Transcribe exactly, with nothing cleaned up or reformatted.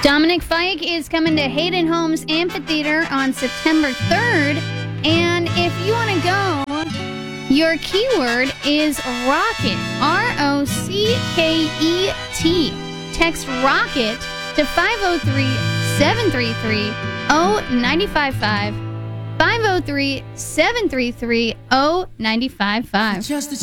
Dominic Fike is coming to Hayden Homes Amphitheater on September third. And if you want to go, your keyword is ROCKET. R O C K E T. Text ROCKET to five oh three, seven three three, oh nine five five. five oh three, seven three three, oh nine five five. Just